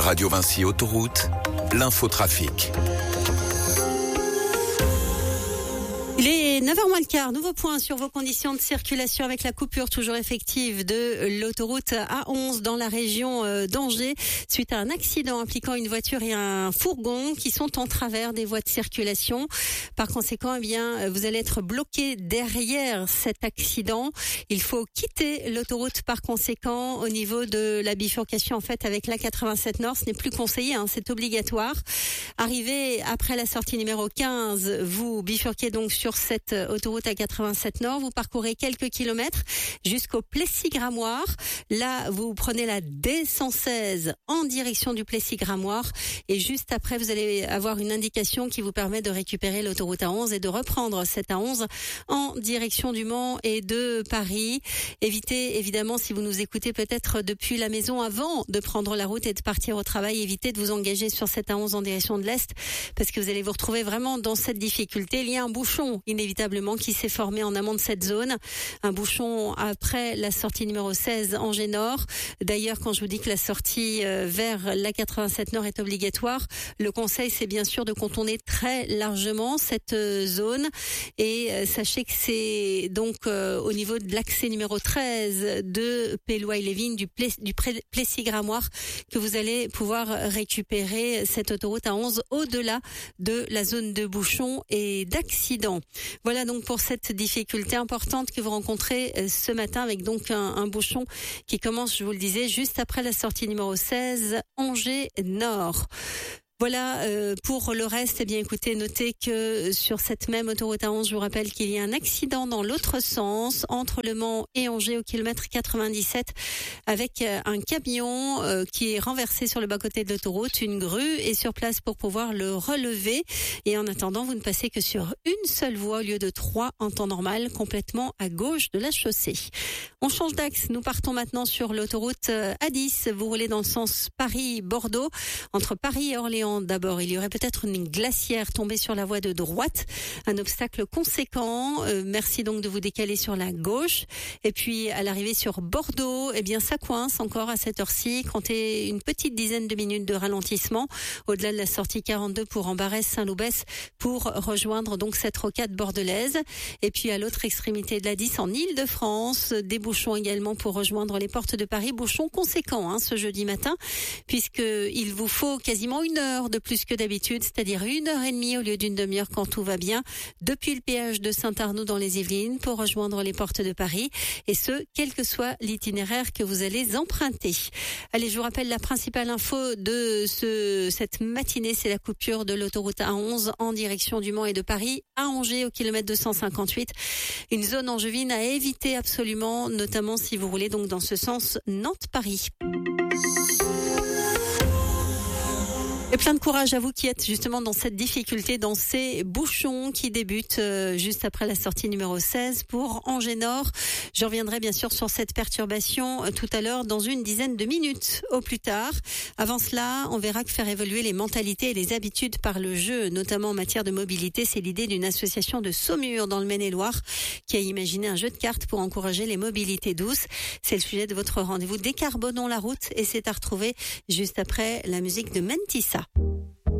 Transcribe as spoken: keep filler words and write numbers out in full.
Radio Vinci Autoroute, l'infotrafic. Il est neuf heures moins le quart, nouveau point sur vos conditions de circulation avec la coupure toujours effective de l'autoroute A onze dans la région d'Angers suite à un accident impliquant une voiture et un fourgon qui sont en travers des voies de circulation. Par conséquent, eh bien, vous allez être bloqué derrière cet accident. Il faut quitter l'autoroute par conséquent au niveau de la bifurcation en fait avec l'A quatre-vingt-sept Nord. Ce n'est plus conseillé, hein, c'est obligatoire. Arrivé après la sortie numéro quinze, vous bifurquez donc sur Sur cette autoroute A quatre-vingt-sept Nord, vous parcourez quelques kilomètres jusqu'au Plessis-Grammoire. Là, vous prenez la D cent seize en direction du Plessis-Grammoire et juste après, vous allez avoir une indication qui vous permet de récupérer l'autoroute A onze et de reprendre cette A onze en direction du Mans et de Paris. Évitez évidemment, si vous nous écoutez peut-être depuis la maison avant de prendre la route et de partir au travail, évitez de vous engager sur cette A onze en direction de l'Est parce que vous allez vous retrouver vraiment dans cette difficulté. Il y a un bouchon inévitablement qui s'est formé en amont de cette zone. Un bouchon après la sortie numéro seize Angers Nord. D'ailleurs, quand je vous dis que la sortie vers l'A quatre-vingt-sept Nord est obligatoire, le conseil c'est bien sûr de contourner très largement cette zone. Et sachez que c'est donc au niveau de l'accès numéro treize de Pélois-et-les-Vignes du, Pless, du Plessis-Grammoire que vous allez pouvoir récupérer cette autoroute A onze au-delà de la zone de bouchon et d'accident. Voilà donc pour cette difficulté importante que vous rencontrez ce matin avec donc un, un bouchon qui commence, je vous le disais, juste après la sortie numéro seize, Angers Nord. Voilà, euh, pour le reste, eh bien écoutez, notez que sur cette même autoroute A onze, je vous rappelle qu'il y a un accident dans l'autre sens, entre Le Mans et Angers au kilomètre quatre-vingt-dix-sept, avec un camion euh, qui est renversé sur le bas-côté de l'autoroute. Une grue est sur place pour pouvoir le relever. Et en attendant, vous ne passez que sur une seule voie au lieu de trois en temps normal, complètement à gauche de la chaussée. On change d'axe, nous partons maintenant sur l'autoroute A dix. Vous roulez dans le sens Paris-Bordeaux, entre Paris et Orléans. D'abord, il y aurait peut-être une glacière tombée sur la voie de droite, un obstacle conséquent. Euh, merci donc de vous décaler sur la gauche. Et puis à l'arrivée sur Bordeaux, eh bien ça coince encore à cette heure-ci. Comptez une petite dizaine de minutes de ralentissement au-delà de la sortie quarante-deux pour Ambarès-Saint-Loubès pour rejoindre donc cette rocade bordelaise. Et puis à l'autre extrémité de l'A dix en Île-de-France, des bouchons également pour rejoindre les portes de Paris. Bouchons conséquents hein, ce jeudi matin, puisque il vous faut quasiment une heure de plus que d'habitude, c'est-à-dire une heure et demie au lieu d'une demi-heure quand tout va bien, depuis le péage de Saint-Arnaud dans les Yvelines pour rejoindre les portes de Paris, et ce, quel que soit l'itinéraire que vous allez emprunter. Allez, je vous rappelle la principale info de ce, cette matinée, c'est la coupure de l'autoroute A onze en direction du Mans et de Paris à Angers au kilomètre deux cent cinquante-huit. Une zone angevine à éviter absolument, notamment si vous roulez donc dans ce sens Nantes-Paris. Et plein de courage à vous qui êtes justement dans cette difficulté, dans ces bouchons qui débutent euh, juste après la sortie numéro seize pour Angers Nord. Je reviendrai bien sûr sur cette perturbation euh, tout à l'heure dans une dizaine de minutes au plus tard. Avant cela, on verra que faire évoluer les mentalités et les habitudes par le jeu, notamment en matière de mobilité, c'est l'idée d'une association de Saumur dans le Maine-et-Loire qui a imaginé un jeu de cartes pour encourager les mobilités douces. C'est le sujet de votre rendez-vous Décarbonons la route et c'est à retrouver juste après la musique de Mentissa.